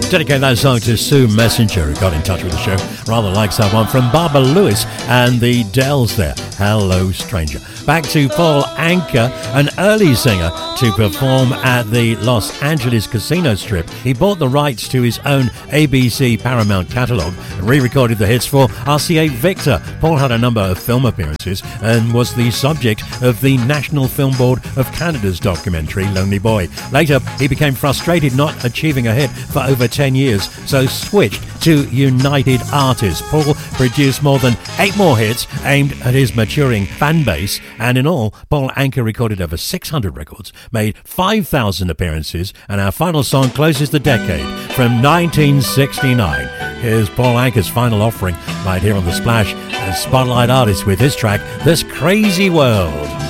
Dedicate that song to Sue Messenger, who got in touch with the show. Rather likes that one from Barbara Lewis and the Dells there. Hello, Stranger. Back to Paul Anka, an early singer to perform at the Los Angeles Casino Strip. He bought the rights to his own ABC Paramount catalogue and re-recorded the hits for RCA Victor. Paul had a number of film appearances and was the subject of the National Film Board of Canada's documentary Lonely Boy. Later, he became frustrated not achieving a hit for over 10 years, so switched to United Artists. Paul produced more than 8 more hits aimed at his maturing fan base, and in all, Paul Anka recorded over 600 records, made 5,000 appearances, and our final song closes the decade from 1969. Here's Paul Anka's final offering right here on The Splash, a Spotlight Artist with his track, This Crazy World.